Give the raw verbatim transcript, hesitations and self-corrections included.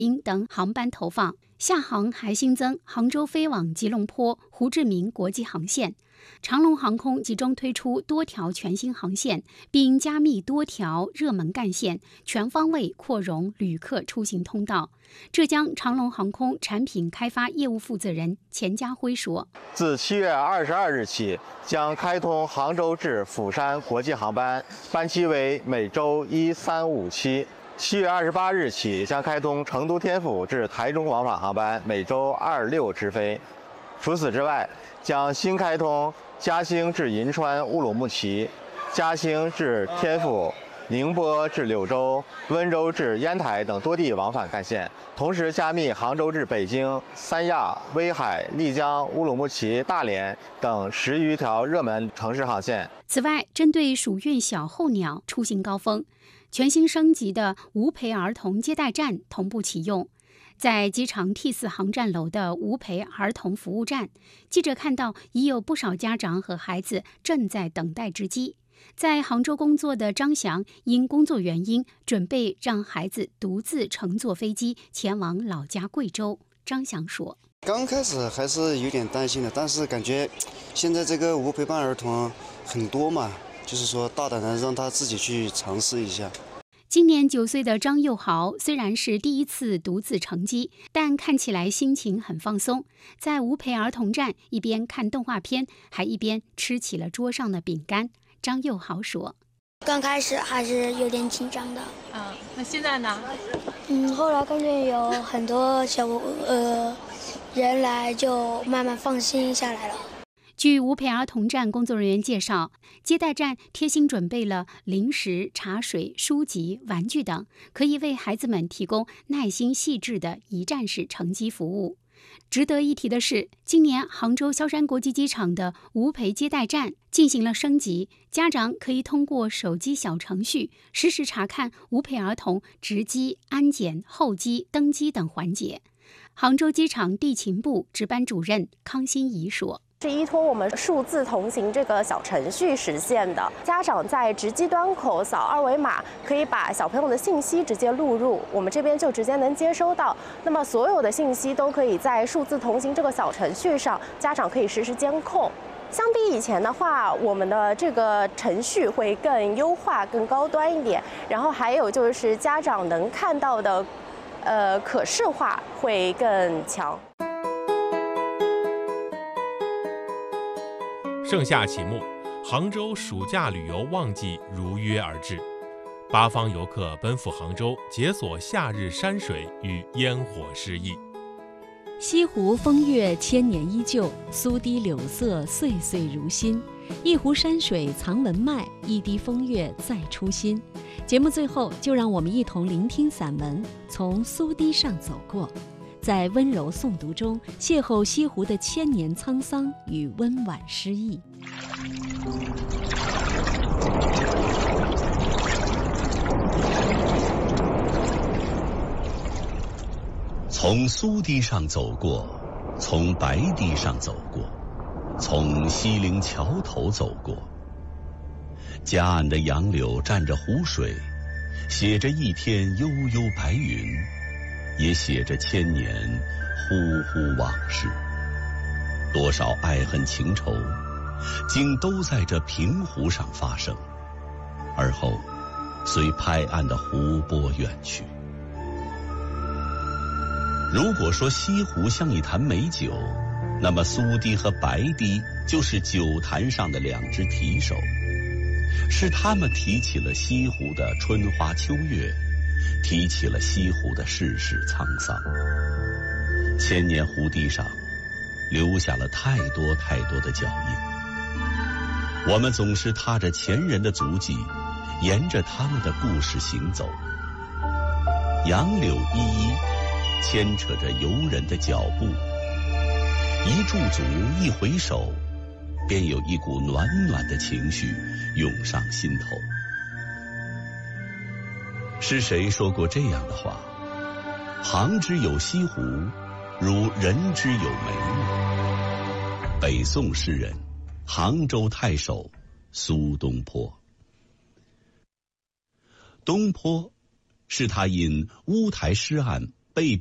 英等航班投放。厦航还新增杭州飞往吉隆坡、胡志明国际航线。长龙航空集中推出多条全新航线，并加密多条热门干线，全方位扩容旅客出行通道。浙江长龙航空产品开发业务负责人钱家辉说：“ 自七月二十二日起，将开通杭州至釜山国际航班，班期为每周一、三、五、七。七月二十八日起，将开通成都天府至台中往返航班，每周二、六直飞。除此之外，将新开通嘉兴至银川乌鲁木齐、嘉兴至天府、宁波至柳州、温州至烟台等多地往返干线，同时加密杭州至北京、三亚、威海、丽江、乌鲁木齐、大连等十余条热门城市航线。 此外，针对暑运小候鸟出行高峰，全新升级的无陪儿童接待站同步启用。在机场 T 四航站楼的无陪儿童服务站，记者看到已有不少家长和孩子正在等待值机。在杭州工作的张翔因工作原因，准备让孩子独自乘坐飞机前往老家贵州。张翔说：“ 刚开始还是有点担心的，但是感觉现在这个无陪伴儿童很多嘛，就是说大胆的让他自己去尝试一下。” 今年九岁的张佑豪虽然是第一次独自乘机，但看起来心情很放松。在无陪儿童站，一边看动画片，还一边吃起了桌上的饼干。张佑豪说：“ 刚开始还是有点紧张的。 嗯，那现在呢？ 嗯，后来感觉有很多小呃人来，就慢慢放心下来了。” 据无陪儿童站工作人员介绍，接待站贴心准备了零食、茶水、书籍、玩具等，可以为孩子们提供耐心细致的一站式乘机服务。值得一提的是，今年杭州萧山国际机场的无陪接待站进行了升级，家长可以通过手机小程序实时查看无陪儿童值机、安检、候机、登机等环节。杭州机场地勤部值班主任康欣怡说：“ 是依托我们数字同行这个小程序实现的。家长在值机端口扫二维码，可以把小朋友的信息直接录入，我们这边就直接能接收到。那么所有的信息都可以在数字同行这个小程序上，家长可以实时监控。相比以前的话，我们的这个程序会更优化、更高端一点。然后还有就是家长能看到的，呃，可视化会更强。” 盛夏启幕，杭州暑假旅游旺季如约而至，八方游客奔赴杭州，解锁夏日山水与烟火诗意。 西湖风月千年依旧，苏堤柳色岁岁如新。一湖山水藏文脉，一滴风月再出新。节目最后，就让我们一同聆听散文《从苏堤上走过》。在温柔诵读中，邂逅西湖的千年沧桑与温婉诗意。 从苏堤上走过，从白堤上走过，从西泠桥头走过。夹岸的杨柳蘸着湖水，写着一天悠悠白云，也写着千年忽忽往事。多少爱恨情仇，竟都在这平湖上发生，而后随拍岸的湖波远去。如果说西湖像一坛美酒，那么苏堤和白堤就是酒坛上的两只提手，是他们提起了西湖的春花秋月，提起了西湖的世事沧桑。千年湖堤上留下了太多太多的脚印，我们总是踏着前人的足迹，沿着他们的故事行走。杨柳依依，牵扯着游人的脚步，一驻足，一回首，便有一股暖暖的情绪涌上心头。是谁说过这样的话？杭之有西湖，如人之有梅。北宋诗人，杭州太守苏东坡。东坡是他因乌台诗案